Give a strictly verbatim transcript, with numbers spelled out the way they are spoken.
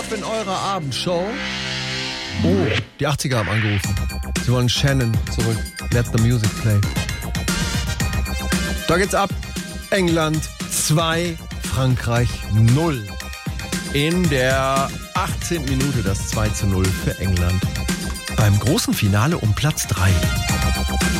Surf in eurer Abendshow. Oh, die achtziger haben angerufen. Sie wollen Shannon zurück. Let the music play. Da geht's ab. England zwei, Frankreich null. In der achtzehnten Minute das zwei zu null für England. Beim großen Finale um Platz drei.